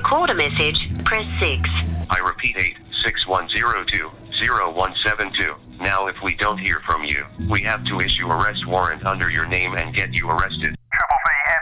record a message, press 6. I repeat 861020172. Now if we don't hear from you, we have to issue arrest warrant under your name and get you arrested.